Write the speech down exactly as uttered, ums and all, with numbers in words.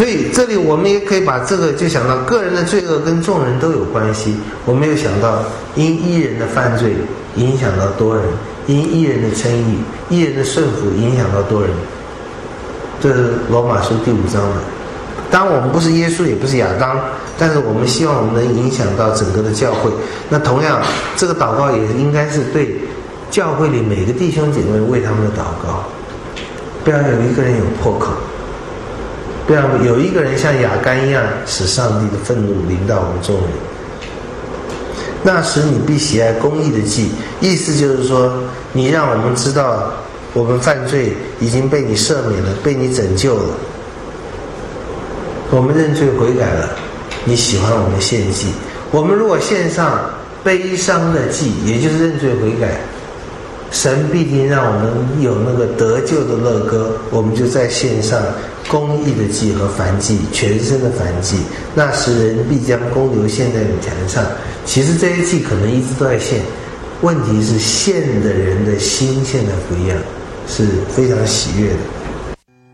所以这里我们也可以把这个就想到个人的罪恶跟众人都有关系。我们又想到因一人的犯罪影响到多人，因一人的称义，一人的顺服影响到多人。这是罗马书第五章的。当然我们不是耶稣也不是亚当，但是我们希望我们能影响到整个的教会。那同样这个祷告也应该是对教会里每个弟兄姐妹为他们的祷告，不要有一个人有破口，不要有一个人像亚干一样使上帝的愤怒临到我们众人。那时你必喜爱公义的祭，意思就是说你让我们知道我们犯罪已经被你赦免了，被你拯救了，我们认罪悔改了，你喜欢我们献祭。我们如果献上悲伤的祭，也就是认罪悔改，神必定让我们有那个得救的乐歌，我们就在献上公义的祭和燔祭，全身的燔祭。那时人必将公牛献在你坛上。其实这些祭可能一直都在献，问题是献的人的心现在不一样，是非常喜悦的。